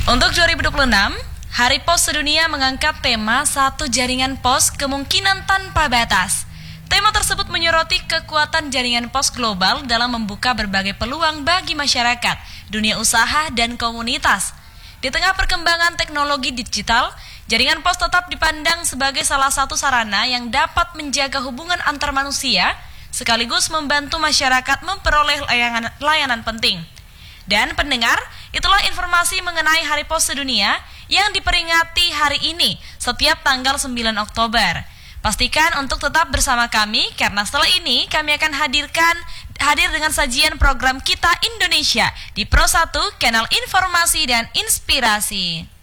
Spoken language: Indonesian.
Untuk 2026, Hari Pos Sedunia mengangkat tema satu jaringan pos kemungkinan tanpa batas. Tema tersebut menyoroti kekuatan jaringan pos global dalam membuka berbagai peluang bagi masyarakat, dunia usaha, dan komunitas. Di tengah perkembangan teknologi digital, jaringan pos tetap dipandang sebagai salah satu sarana yang dapat menjaga hubungan antar manusia, sekaligus membantu masyarakat memperoleh layanan penting. Dan pendengar, itulah informasi mengenai Hari Pos Sedunia yang diperingati hari ini setiap tanggal 9 Oktober. Pastikan untuk tetap bersama kami karena setelah ini kami akan hadir dengan sajian program Kita Indonesia di Pro 1 Kanal Informasi dan Inspirasi.